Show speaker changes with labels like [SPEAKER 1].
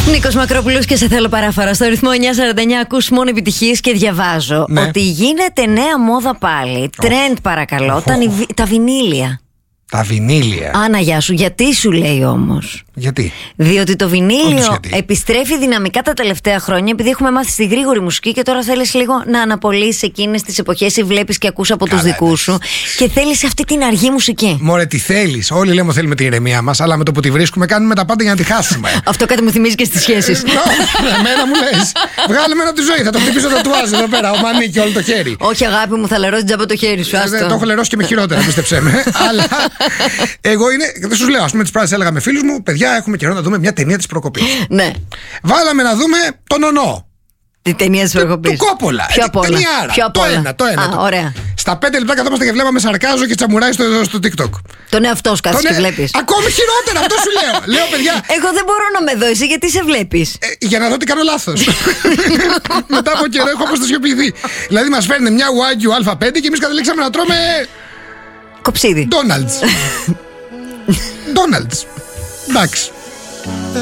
[SPEAKER 1] Νίκος Μακρόπουλος και σε θέλω παράφαρα. Στο ρυθμό 949 ακούς μόνο επιτυχίες και διαβάζω ότι γίνεται νέα μόδα πάλι. Τρέντ παρακαλώ, τα βινίλια.
[SPEAKER 2] Τα βινίλια.
[SPEAKER 1] Άνα, γεια σου. Γιατί σου λέει όμως?
[SPEAKER 2] Γιατί?
[SPEAKER 1] Διότι το βινίλιο επιστρέφει δυναμικά τα τελευταία χρόνια, επειδή έχουμε μάθει στη γρήγορη μουσική και τώρα θέλεις λίγο να αναπολύσεις εκείνες τις εποχές ή βλέπεις και ακούς από τους δικούς σου και θέλεις αυτή την αργή μουσική.
[SPEAKER 2] Μωρέ, τι θέλεις? Όλοι λέμε θέλουμε την ηρεμία μας, αλλά με το που τη βρίσκουμε κάνουμε τα πάντα για να τη χάσουμε.
[SPEAKER 1] Αυτό κάτι μου θυμίζει και στις σχέσεις.
[SPEAKER 2] Εμένα μου λες. Βγάλε μένα από τη ζωή, θα το χτυπήσω το τουάζ εδώ πέρα, ο μανίκι όλο το χέρι.
[SPEAKER 1] Όχι, αγάπη μου, θα λερώσει τζάμπα το χέρι σου.
[SPEAKER 2] Το έχω λερώσει και με χειρότερα, πίστεψέ με. Αλλά εγώ δεν σου λέω, ας πούμε, τις πράξεις έλεγα με φίλους μου, παιδιά, έχουμε καιρό να δούμε μια ταινία της προκοπής.
[SPEAKER 1] Ναι.
[SPEAKER 2] Βάλαμε να δούμε τον Ονό.
[SPEAKER 1] Τη ταινία της προκοπής.
[SPEAKER 2] Του Κόπολα.
[SPEAKER 1] Ποιο απ' όλα?
[SPEAKER 2] Το ένα.
[SPEAKER 1] Ωραία.
[SPEAKER 2] Στα 5 λεπτά καθόμαστε και βλέπαμε Σαρκάζο και Τσαμουράι στο TikTok.
[SPEAKER 1] Τον εαυτό σου κάθεσαι και βλέπεις.
[SPEAKER 2] Ακόμη χειρότερα, αυτό σου λέω. Λέω, παιδιά.
[SPEAKER 1] Εγώ δεν μπορώ να με δω, εσύ γιατί σε βλέπεις?
[SPEAKER 2] Για να δω τι κάνω λάθος. Μετά από καιρό έχω αποστασιοποιηθεί. Δηλαδή μας φέρνει μια Wagyu Α5 και εμείς καταλήξαμε να τρώμε.
[SPEAKER 1] Κοψίδι.
[SPEAKER 2] Ντόναλτς. Εντάξει.